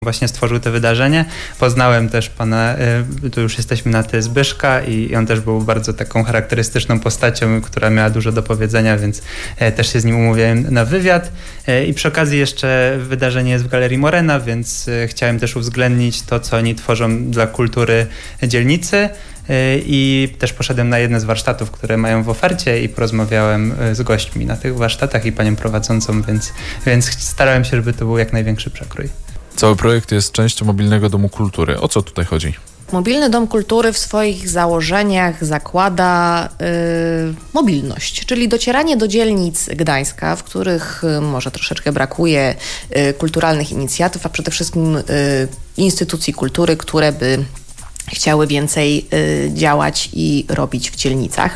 Właśnie stworzył to wydarzenie. Poznałem też pana, tu już jesteśmy na ty, Zbyszka i on też był bardzo taką charakterystyczną postacią, która miała dużo do powiedzenia, więc też się z nim umówiłem na wywiad. I przy okazji jeszcze wydarzenie jest w Galerii Morena, więc chciałem też uwzględnić to, co oni tworzą dla kultury dzielnicy. I też poszedłem na jedne z warsztatów, które mają w ofercie i porozmawiałem z gośćmi na tych warsztatach i panią prowadzącą, więc starałem się, żeby to był jak największy przekrój. Cały projekt jest częścią Mobilnego Domu Kultury. O co tutaj chodzi? Mobilny Dom Kultury w swoich założeniach zakłada mobilność, czyli docieranie do dzielnic Gdańska, w których może troszeczkę brakuje kulturalnych inicjatyw, a przede wszystkim instytucji kultury, które by chciały więcej działać i robić w dzielnicach.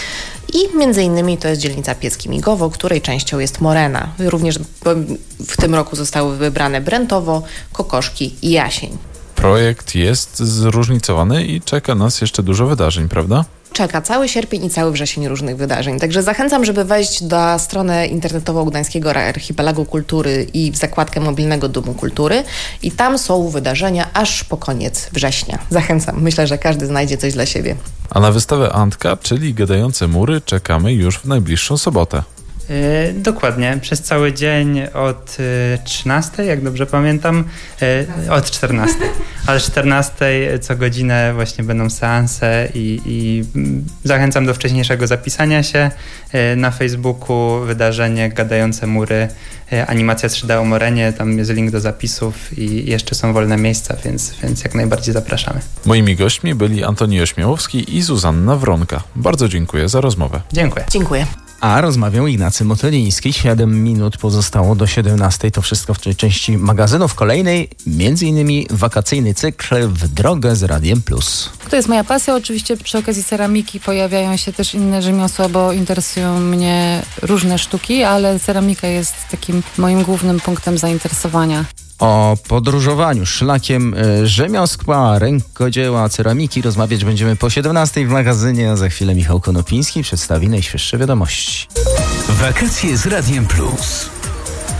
I między innymi to jest dzielnica Piecki-Migowo, której częścią jest Morena. Również w tym roku zostały wybrane Brętowo, Kokoszki i Jasień. Projekt jest zróżnicowany i czeka nas jeszcze dużo wydarzeń, prawda? Czeka cały sierpień i cały wrzesień różnych wydarzeń. Także zachęcam, żeby wejść na stronę internetową Gdańskiego Archipelagu Kultury i w zakładkę Mobilnego Domu Kultury i tam są wydarzenia aż po koniec września. Zachęcam. Myślę, że każdy znajdzie coś dla siebie. A na wystawę Antka, czyli Gadające Mury, czekamy już w najbliższą sobotę. Dokładnie, przez cały dzień od 13, jak dobrze pamiętam, od 14. Ale 14 co godzinę właśnie będą seanse i zachęcam do wcześniejszego zapisania się. Na Facebooku wydarzenie Gadające Mury, animacja 3D o Morenie, tam jest link do zapisów i jeszcze są wolne miejsca, więc jak najbardziej zapraszamy. Moimi gośćmi byli Antoni Ośmiałowski i Zuzanna Wronka. Bardzo dziękuję za rozmowę. Dziękuję. Dziękuję. A rozmawiał Ignacy Motyliński. 7 minut pozostało do 17. To wszystko w tej części magazynu. W kolejnej m.in. wakacyjny cykl W drogę z Radiem Plus. To jest moja pasja. Oczywiście przy okazji ceramiki pojawiają się też inne rzemiosła, bo interesują mnie różne sztuki, ale ceramika jest takim moim głównym punktem zainteresowania. O podróżowaniu szlakiem rzemiosła, rękodzieła, ceramiki rozmawiać będziemy po 17 w magazynie, a za chwilę Michał Konopiński przedstawi najświeższe wiadomości. Wakacje z Radiem Plus.